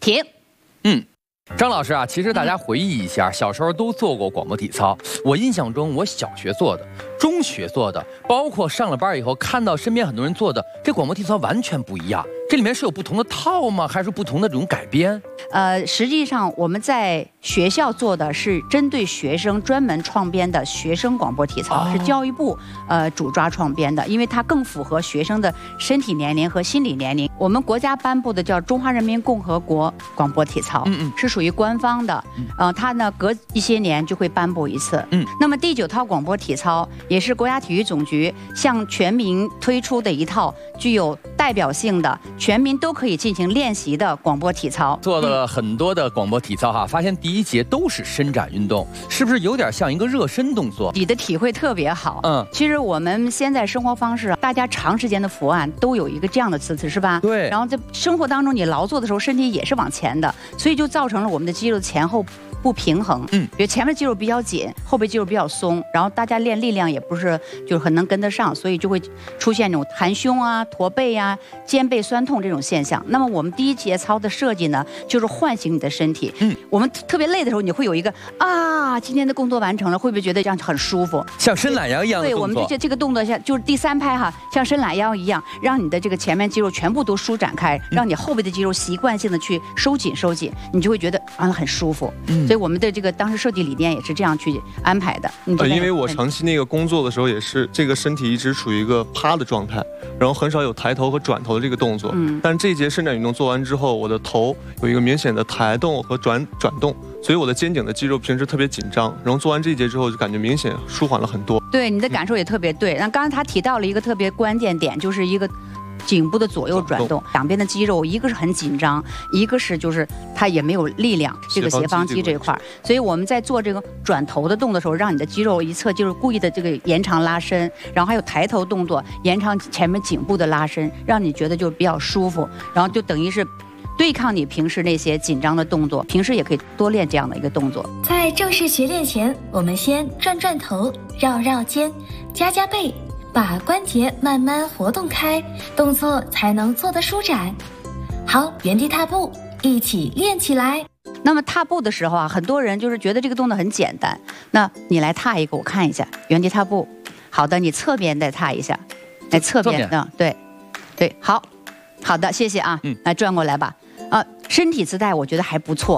停。 张老师啊，其实大家回忆一下，小时候都做过广播体操。我印象中，我小学做的，中学做的，包括上了班以后看到身边很多人做的，这广播体操完全不一样。这里面是有不同的套吗？还是不同的这种改编？ 实际上我们在学校做的是针对学生专门创编的学生广播体操，是教育部主抓创编的，因为它更符合学生的身体年龄和心理年龄。我们国家颁布的叫《中华人民共和国广播体操》，是属于官方的，它呢隔一些年就会颁布一次。那么第9套广播体操也是国家体育总局向全民推出的一套具有代表性的、全民都可以进行练习的广播体操。 做了很多的广播体操哈，发现第1节都是伸展运动，是不是有点像一个热身动作？ 你的体会特别好。其实我们现在生活方式，大家长时间的伏案都有一个这样的姿势，是吧？ 对。 然后在生活当中，你劳作的时候，身体也是往前的，所以就造成了我们的肌肉前后不平衡。比如前面肌肉比较紧，后背肌肉比较松，然后大家练力量也不是就很能跟得上，所以就会出现这种含胸啊、驼背啊、肩背酸痛这种现象。那么我们第1节操的设计呢，就是唤醒你的身体。我们特别累的时候，你会有一个今天的工作完成了，会不会觉得这样很舒服？ 像伸懒腰一样的动作。 对，我们这个动作像就是第3拍哈，像伸懒腰一样，让你的这个前面肌肉全部都舒展开，让你后背的肌肉习惯性的去收紧，你就会觉得很舒服。所以我们的这个当时设计理念也是这样去安排的。 因为我长期那个工作的时候，也是这个身体一直处于一个趴的状态，然后很少有抬头和转头的这个动作。但是这一节伸展运动做完之后，我的头有一个明显的抬动和转动，所以我的肩颈的肌肉平时特别紧张，然后做完这一节之后，就感觉明显舒缓了很多。 对，你的感受也特别对。那刚才他提到了一个特别关键点，就是一个颈部的左右转动，两边的肌肉一个是很紧张，一个是就是它也没有力量，这个斜方肌这一块。所以我们在做这个转头的动作的时候，让你的肌肉一侧就是故意的这个延长拉伸，然后还有抬头动作，延长前面颈部的拉伸，让你觉得就比较舒服，然后就等于是对抗你平时那些紧张的动作，平时也可以多练这样的一个动作。 在正式学练前，我们先转头，绕肩，夹背，把关节慢慢活动开，动作才能做得舒展。好，原地踏步，一起练起来。 那么踏步的时候啊，很多人就是觉得这个动作很简单，那你来踏一个，我看一下，原地踏步。好的，你侧边再踏一下，来侧边的，对，好的，谢谢啊，来转过来吧。身体姿态我觉得还不错。